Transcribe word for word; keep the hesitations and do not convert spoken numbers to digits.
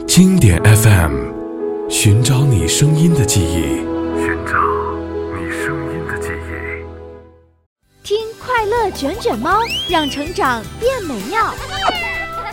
经典 F M， 寻找你声音的记忆， 寻找你声音的记忆。 听快乐卷卷猫，让成长变美妙。